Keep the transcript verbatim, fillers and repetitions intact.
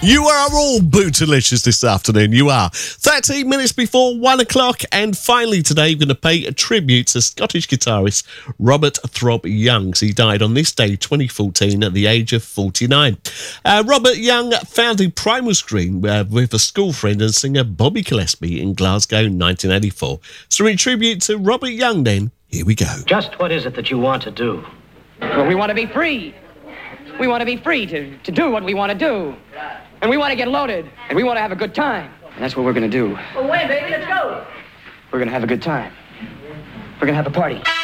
You are all bootylicious this afternoon. You are. thirteen minutes before one o'clock. And finally today, we're going to pay a tribute to Scottish guitarist Robert Throb Young. He died on this day, twenty fourteen, at the age of forty-nine. Uh, Robert Young founded Primal Scream uh, with a school friend and singer Bobby Gillespie in Glasgow, nineteen eighty-four. So in tribute to Robert Young then, here we go. Just what is it that you want to do? Well, we want to be free. We want to be free to, to do what we want to do. And we want to get loaded. And we want to have a good time. And that's what we're going to do. Well, wait, baby, let's go. We're going to have a good time. We're going to have a party.